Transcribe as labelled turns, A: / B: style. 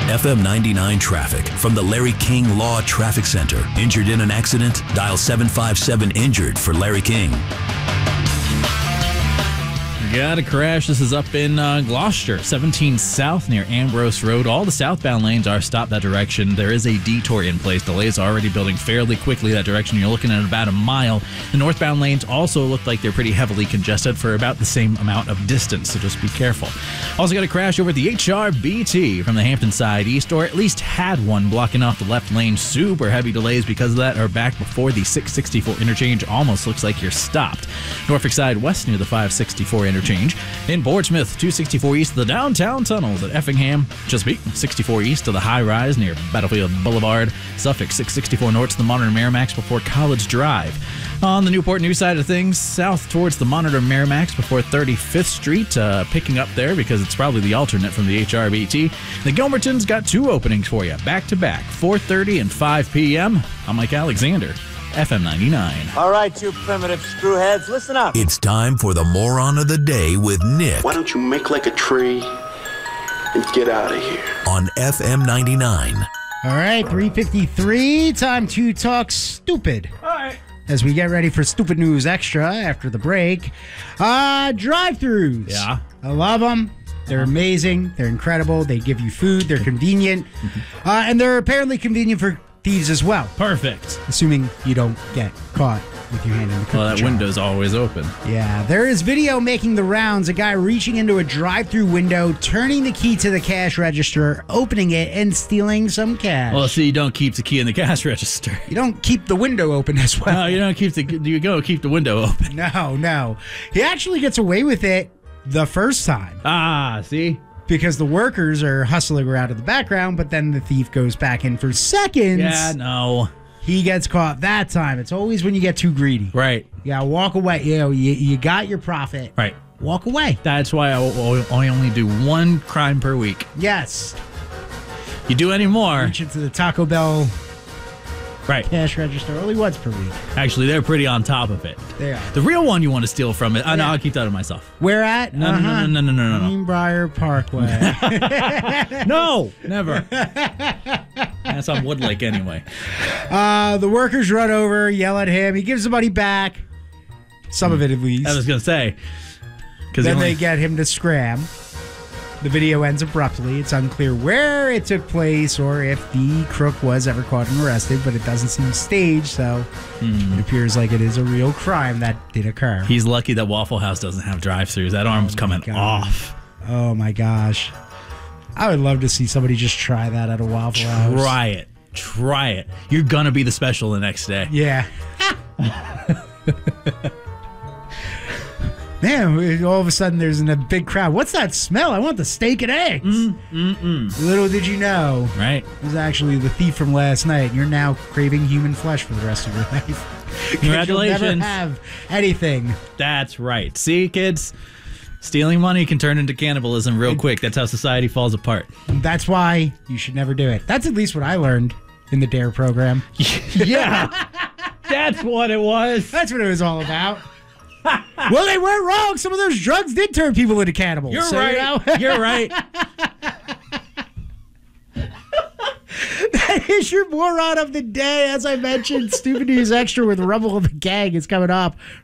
A: FM 99 traffic from the Larry King Law Traffic Center. Injured in an accident? Dial 757-INJURED for Larry King.
B: Got a crash. This is up in Gloucester, 17 South near Ambrose Road. All the southbound lanes are stopped that direction. There is a detour in place. Delays are already building fairly quickly that direction. You're looking at about a mile. The northbound lanes also look like they're pretty heavily congested for about the same amount of distance, so just be careful. Also got a crash over at the HRBT from the Hampton side east, or at least had one blocking off the left lane. Super heavy delays because of that are back before the 664 interchange. Almost looks like you're stopped. Norfolk side west near the 564 interchange. In Portsmouth, 264 east of the downtown tunnels at Effingham. Chesapeake, 64 east to the high rise near Battlefield Boulevard. Suffolk, 664 north to the Monitor Merrimax before College Drive. On the Newport News side of things, south towards the Monitor Merrimax before 35th Street, picking up there because it's probably the alternate from the HRBT. The Gilmerton's got two openings for you, back-to-back, 4:30 and 5 p.m. I'm Mike Alexander. FM 99.
C: All right, you primitive screwheads, listen up.
A: It's time for the Moron of the Day with Nick.
D: Why don't you make like a tree and get out of here?
A: On FM 99.
E: All right, 3:53. Time to talk stupid.
B: All right.
E: As we get ready for Stupid News Extra after the break. Drive-thrus.
B: Yeah.
E: I love them. They're amazing. They're incredible. They give you food. They're convenient. And they're apparently convenient for thieves as well.
B: Perfect.
E: Assuming you don't get caught with your hand in the cookie
B: Well, that
E: jar.
B: window's always open.
E: Yeah, there is video making the rounds. A guy reaching into a drive-thru window, turning the key to the cash register, opening it, and stealing some cash.
B: Well, see, you don't keep the key in the cash register.
E: You don't keep the window open as well.
B: No, you don't keep the window open.
E: No. He actually gets away with it the first time.
B: Ah, see?
E: Because the workers are hustling around in the background, but then the thief goes back in for seconds.
B: Yeah, no.
E: He gets caught that time. It's always when you get too greedy.
B: Right.
E: Yeah, walk away. You got your profit.
B: Right.
E: Walk away.
B: That's why I only do one crime per week.
E: Yes.
B: You do any more.
E: Reach into the Taco Bell
B: Right.
E: cash register only once per week.
B: Actually, they're pretty on top of it.
E: They are.
B: The real one you want to steal from it. Oh, no,
E: Yeah.
B: I'll keep that to myself.
E: Where at?
B: No.
E: Greenbrier Parkway.
B: No, never. That's on Woodlake anyway.
E: The workers run over, yell at him. He gives the money back. Some of it, at least.
B: I was going to say.
E: Then they get him to scram. The video ends abruptly. It's unclear where it took place or if the crook was ever caught and arrested, but it doesn't seem staged, so it appears like it is a real crime that did occur.
B: He's lucky that Waffle House doesn't have drive-thrus. That arm's coming off.
E: Oh, my gosh. I would love to see somebody just try that at a Waffle House.
B: Try it. You're going to be the special the next day.
E: Yeah. Man, all of a sudden there's a big crowd. What's that smell? I want the steak and eggs. Little did you know.
B: Right.
E: It was actually the thief from last night. You're now craving human flesh for the rest of your life.
B: Congratulations.
E: You'll never have anything.
B: That's right. See, kids? Stealing money can turn into cannibalism real quick. That's how society falls apart.
E: That's why you should never do it. That's at least what I learned in the DARE program.
B: Yeah. That's what it was.
E: That's what it was all about. Well, they weren't wrong. Some of those drugs did turn people into cannibals.
B: You're right. You're right.
E: That is your moron of the day. As I mentioned, Stupid News Extra with Rumble of the Gang is coming up